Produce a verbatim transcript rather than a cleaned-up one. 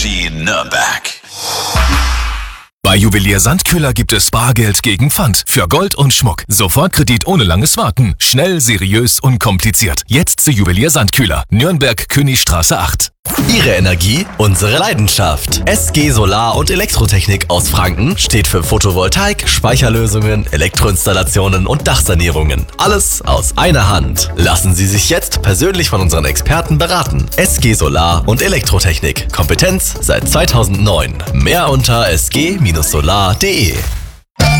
Energy Nürnberg. Bei Juwelier Sandköhler gibt es Bargeld gegen Pfand für Gold und Schmuck. Sofortkredit ohne langes Warten. Schnell, seriös, unkompliziert. Jetzt zu Juwelier Sandköhler. Nürnberg, Königstraße acht. Ihre Energie, unsere Leidenschaft. S G Solar und Elektrotechnik aus Franken steht für Photovoltaik, Speicherlösungen, Elektroinstallationen und Dachsanierungen. Alles aus einer Hand. Lassen Sie sich jetzt persönlich von unseren Experten beraten. S G Solar und Elektrotechnik. Kompetenz seit zweitausendneun. Mehr unter s g Solar punkt de.